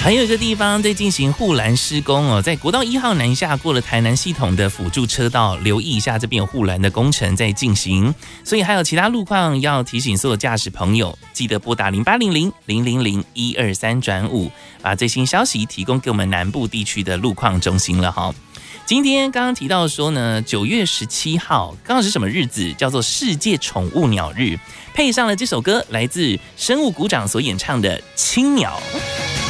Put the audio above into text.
还有一个地方在进行护栏施工哦，在国道1号南下过了台南系统的辅助车道，留意一下这边有护栏的工程在进行，所以还有其他路况要提醒所有驾驶朋友，记得拨打0800-000-123-5，把最新消息提供给我们南部地区的路况中心了哈。今天刚刚提到说呢，9月17号刚好是什么日子？叫做世界宠物鸟日，配上了这首歌，来自生物股长所演唱的《青鸟》。